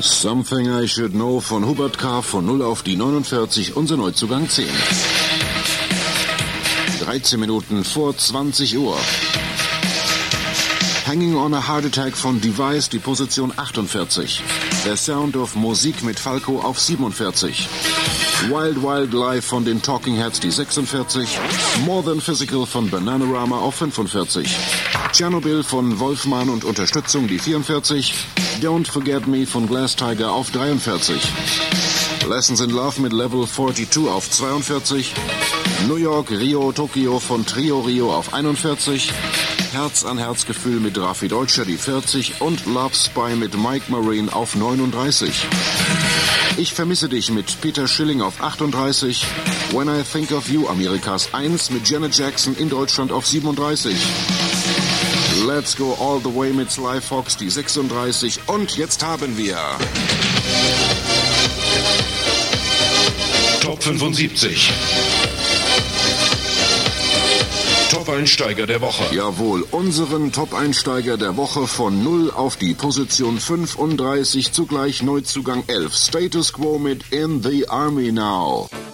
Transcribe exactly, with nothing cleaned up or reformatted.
Something I Should Know von Hubert K. von null auf die neunundvierzig, unser Neuzugang zehn. dreizehn Minuten vor zwanzig Uhr. Hanging on a Heart Attack von Device, die Position achtundvierzig. Der Sound of Musik mit Falco auf siebenundvierzig. Wild Wild Life von den Talking Heads, die sechsundvierzig. More Than Physical von Bananarama auf fünfundvierzig. Tschernobyl von Wolfman und Unterstützung, die vierundvierzig. Don't Forget Me von Glass Tiger auf dreiundvierzig. Lessons in Love mit Level zweiundvierzig auf zweiundvierzig. New York, Rio, Tokio von Trio Rio auf einundvierzig. Herz an Herz Gefühl mit Raffi Deutscher, die vierzig. Und Love Spy mit Mike Marine auf neununddreißig. Ich vermisse dich mit Peter Schilling auf achtunddreißig. When I Think of You, Amerikas eins mit Janet Jackson in Deutschland auf siebenunddreißig. Let's Go All the Way mit Sly Fox, die sechsunddreißig. Und jetzt haben wir Top fünfundsiebzig. Top-Einsteiger der Woche. Jawohl, unseren Top-Einsteiger der Woche von null auf die Position fünfunddreißig, zugleich Neuzugang elf. Status Quo mit In the Army Now.